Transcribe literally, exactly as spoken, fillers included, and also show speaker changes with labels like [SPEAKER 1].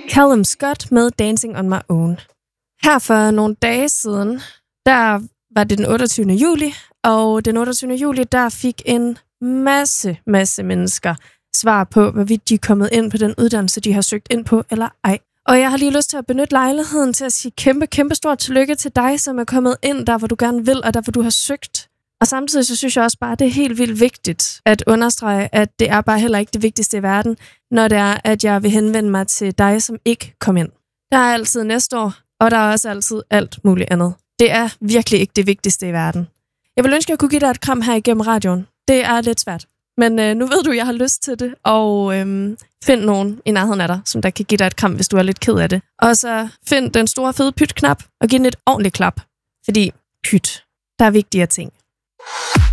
[SPEAKER 1] Callum Scott med Dancing on My Own. Her for nogle dage siden, der var det den otteogtyvende juli, og den otteogtyvende juli, der fik en masse, masse mennesker svar på, hvorvidt de er kommet ind på den uddannelse, de har søgt ind på, eller ej. Og jeg har lige lyst til at benytte lejligheden til at sige kæmpe, kæmpe stort tillykke til dig, som er kommet ind der, hvor du gerne vil, og der, hvor du har søgt. Og samtidig så synes jeg også bare, at det er helt vildt vigtigt at understrege, at det er bare heller ikke det vigtigste i verden, når det er, at jeg vil henvende mig til dig, som ikke kom ind. Der er altid næste år, og der er også altid alt muligt andet. Det er virkelig ikke det vigtigste i verden. Jeg vil ønske, at jeg kunne give dig et kram her igennem radioen. Det er lidt svært. Men øh, nu ved du, at jeg har lyst til det, og øhm, find nogen i nærheden af dig, som der kan give dig et kram, hvis du er lidt ked af det. Og så find den store fede pyt-knap, og giv den et ordentligt klap. Fordi pyt, der er vigtigere ting.